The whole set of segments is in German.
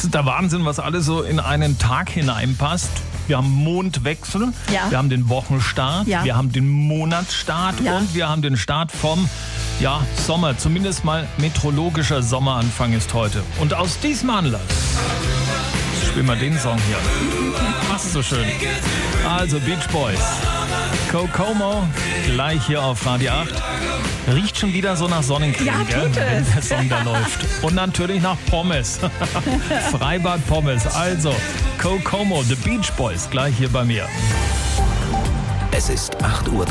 Das ist der Wahnsinn, was alles so in einen Tag hineinpasst. Wir haben Mondwechsel, wir haben den Wochenstart, wir haben den Monatsstart und wir haben den Start vom Sommer. Zumindest mal meteorologischer Sommeranfang ist heute. Und aus diesem Anlass spielen wir den Song hier. Passt so schön. Also Beach Boys, Kokomo, gleich hier auf Radio 8. Riecht schon wieder so nach Sonnencreme, tut wenn es. der Song da läuft. Und natürlich nach Pommes. Freibad Pommes. Also Kokomo, The Beach Boys, gleich hier bei mir. Es ist 8:30 Uhr.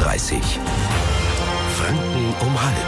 Franken um halb.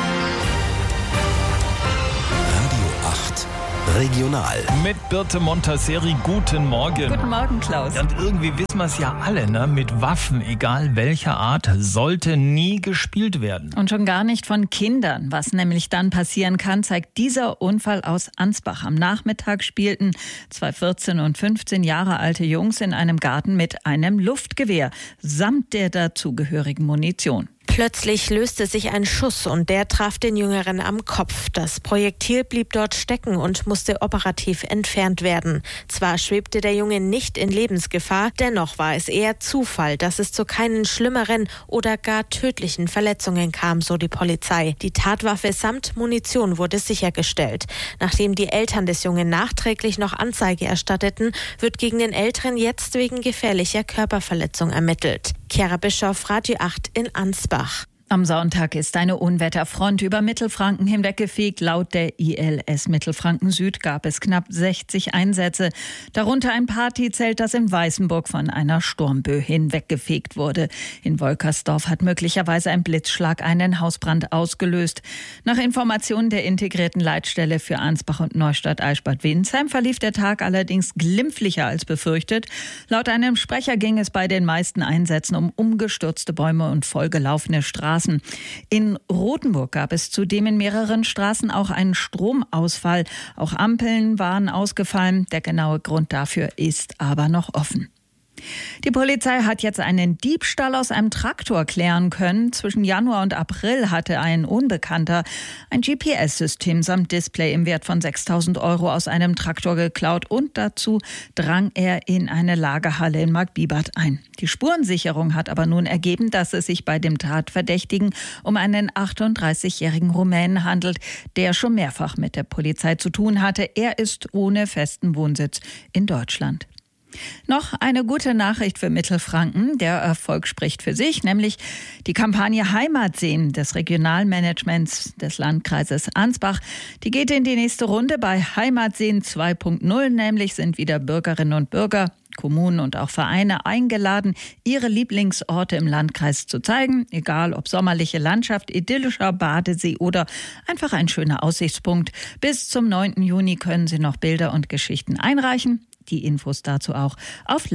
Radio 8 Regional. Mit Birte Montasseri, guten Morgen. Guten Morgen, Klaus. Und irgendwie wissen wir es ja alle, ne? Mit Waffen, egal welcher Art, sollte nie gespielt werden. Und schon gar nicht von Kindern. Was nämlich dann passieren kann, zeigt dieser Unfall aus Ansbach. Am Nachmittag spielten 2 14 und 15 Jahre alte Jungs in einem Garten mit einem Luftgewehr samt der dazugehörigen Munition. Plötzlich löste sich ein Schuss und der traf den Jüngeren am Kopf. Das Projektil blieb dort stecken und musste operativ entfernt werden. Zwar schwebte der Junge nicht in Lebensgefahr, dennoch war es eher Zufall, dass es zu keinen schlimmeren oder gar tödlichen Verletzungen kam, so die Polizei. Die Tatwaffe samt Munition wurde sichergestellt. Nachdem die Eltern des Jungen nachträglich noch Anzeige erstatteten, wird gegen den Älteren jetzt wegen gefährlicher Körperverletzung ermittelt. Chiara Bischoff, Radio 8 in Ansbach. Am Sonntag ist eine Unwetterfront über Mittelfranken hinweggefegt. Laut der ILS Mittelfranken Süd gab es knapp 60 Einsätze. Darunter ein Partyzelt, das in Weißenburg von einer Sturmböe hinweggefegt wurde. In Wolkersdorf hat möglicherweise ein Blitzschlag einen Hausbrand ausgelöst. Nach Informationen der integrierten Leitstelle für Ansbach und Neustadt-Eichstätt-Winsheim verlief der Tag allerdings glimpflicher als befürchtet. Laut einem Sprecher ging es bei den meisten Einsätzen um umgestürzte Bäume und vollgelaufene Straßen. In Rothenburg gab es zudem in mehreren Straßen auch einen Stromausfall. Auch Ampeln waren ausgefallen. Der genaue Grund dafür ist aber noch offen. Die Polizei hat jetzt einen Diebstahl aus einem Traktor klären können. Zwischen Januar und April hatte ein Unbekannter ein GPS-System samt Display im Wert von 6.000 € aus einem Traktor geklaut und dazu drang er in eine Lagerhalle in Marktbibart ein. Die Spurensicherung hat aber nun ergeben, dass es sich bei dem Tatverdächtigen um einen 38-jährigen Rumänen handelt, der schon mehrfach mit der Polizei zu tun hatte. Er ist ohne festen Wohnsitz in Deutschland. Noch eine gute Nachricht für Mittelfranken. Der Erfolg spricht für sich, nämlich die Kampagne Heimat sehen des Regionalmanagements des Landkreises Ansbach. Die geht in die nächste Runde. Bei Heimat sehen 2.0, nämlich sind wieder Bürgerinnen und Bürger, Kommunen und auch Vereine eingeladen, ihre Lieblingsorte im Landkreis zu zeigen. Egal ob sommerliche Landschaft, idyllischer Badesee oder einfach ein schöner Aussichtspunkt. Bis zum 9. Juni können Sie noch Bilder und Geschichten einreichen. Die Infos dazu auch auf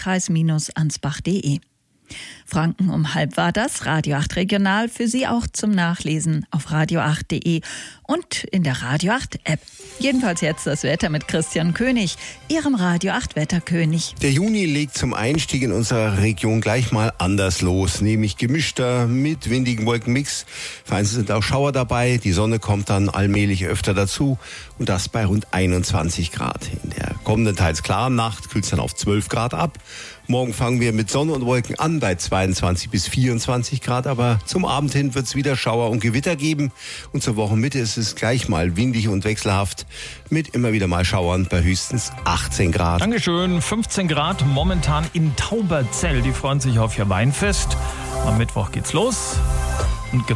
landkreis-ansbach.de. Franken um halb war das. Radio 8 Regional für Sie auch zum Nachlesen auf radio8.de und in der Radio 8 App. Jedenfalls jetzt das Wetter mit Christian König, Ihrem Radio 8 Wetterkönig. Der Juni legt zum Einstieg in unserer Region gleich mal anders los, nämlich gemischter mit windigen Wolkenmix. Vereinzelt sind auch Schauer dabei, die Sonne kommt dann allmählich öfter dazu und das bei rund 21 Grad. In der kommenden teils klaren Nacht kühlt es dann auf 12 Grad ab. Morgen fangen wir mit Sonne und Wolken an bei 22 bis 24 Grad, aber zum Abend hin wird es wieder Schauer und Gewitter geben und zur Wochenmitte ist es gleich mal windig und wechselhaft mit immer wieder mal Schauern bei höchstens 18 Grad. Dankeschön, 15 Grad momentan in Tauberzell. Die freuen sich auf ihr Weinfest. Am Mittwoch geht's los. Und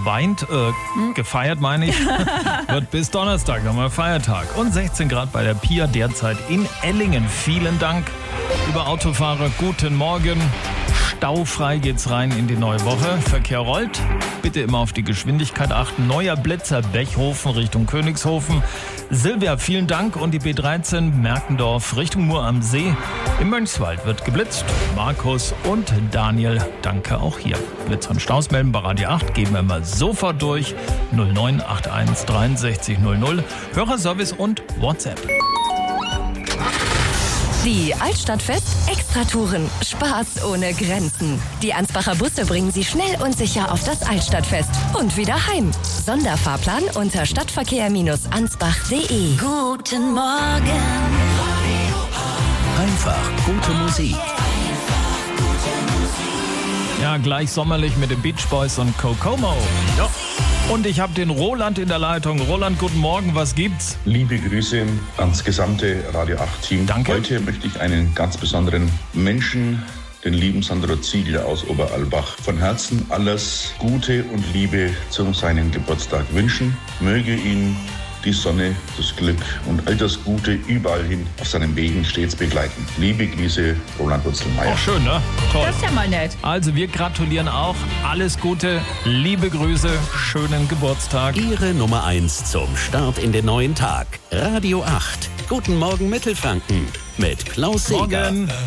gefeiert meine ich, wird bis Donnerstag nochmal Feiertag. Und 16 Grad bei der Pia derzeit in Ellingen. Vielen Dank, liebe Autofahrer, guten Morgen. Staufrei geht's rein in die neue Woche. Verkehr rollt. Bitte immer auf die Geschwindigkeit achten. Neuer Blitzer Bechhofen Richtung Königshofen. Silvia, vielen Dank. Und die B13 Merkendorf Richtung Mur am See. Im Mönchswald wird geblitzt. Markus und Daniel, danke auch hier. Blitz und Staus melden bei Radio 8. Geben wir mal sofort durch. 0981 63 00. Hörerservice und WhatsApp. Die Altstadtfest Extratouren. Spaß ohne Grenzen. Die Ansbacher Busse bringen Sie schnell und sicher auf das Altstadtfest und wieder heim. Sonderfahrplan unter stadtverkehr-ansbach.de. Guten Morgen. Einfach gute Musik. Ja, gleich sommerlich mit den Beach Boys und Kokomo. Ja. Und ich habe den Roland in der Leitung. Roland, guten Morgen, was gibt's? Liebe Grüße ans gesamte Radio 8-Team. Danke. Heute möchte ich einen ganz besonderen Menschen, den lieben Sandro Ziegler aus Oberalbach, von Herzen alles Gute und Liebe zu seinem Geburtstag wünschen. Möge ihn die Sonne, das Glück und all das Gute überall hin auf seinen Wegen stets begleiten. Liebe Grüße, Roland Wurzelmeier. Auch schön, ne? Toll. Das ist ja mal nett. Also wir gratulieren auch. Alles Gute, liebe Grüße, schönen Geburtstag. Ihre Nummer 1 zum Start in den neuen Tag. Radio 8. Guten Morgen Mittelfranken mit Klaus Seeger. Morgen.